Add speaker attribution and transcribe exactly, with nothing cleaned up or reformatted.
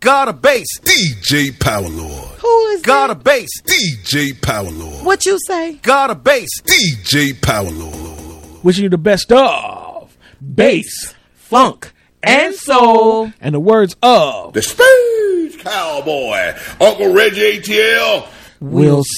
Speaker 1: God a bass.
Speaker 2: D J Power Lord.
Speaker 3: Who is
Speaker 1: God a
Speaker 3: that?
Speaker 1: bass.
Speaker 2: D J Power Lord.
Speaker 3: What you say?
Speaker 1: God a bass.
Speaker 2: D J Power Lord.
Speaker 4: Wishing you the best of bass,
Speaker 5: Funk, and soul.
Speaker 4: and the words of
Speaker 6: The Space Cowboy, Uncle Reggie A T L.
Speaker 4: We'll